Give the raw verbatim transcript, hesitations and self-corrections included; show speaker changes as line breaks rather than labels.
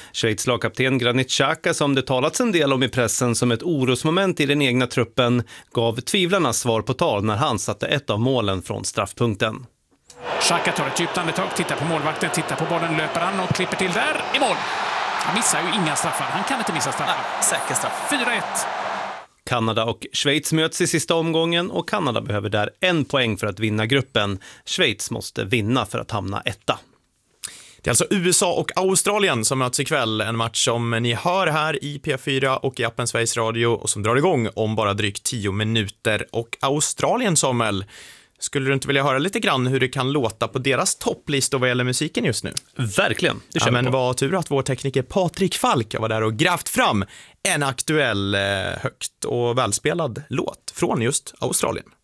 Schweiz lagkapten Granit Xhaka, som det talats en del om i pressen som ett orosmoment i den egna truppen, gav tvivlarna svar på tal när han satte ett av målen från straffpunkten.
Xhaka tar ett djupt andetag, tittar på målvakten, tittar på bollen, löper an och klipper till där i mål. Han missar ju inga straffar, han kan inte missa straffar.
Nej, säker straff.
fyra ett.
Kanada och Schweiz möts i sista omgången och Kanada behöver där en poäng för att vinna gruppen. Schweiz måste vinna för att hamna etta.
Det är alltså U S A och Australien som möts ikväll. En match som ni hör här i P fyra och i appen Sveriges Radio och som drar igång om bara drygt tio minuter. Och Australien, Samuel, skulle du inte vilja höra lite grann hur det kan låta på deras topplista vad gäller musiken just nu?
Verkligen, det kör
ja,
vi
men
på.
vad tur att vår tekniker Patrik Falk var där och grävt fram en aktuell, högt och välspelad låt från just Australien.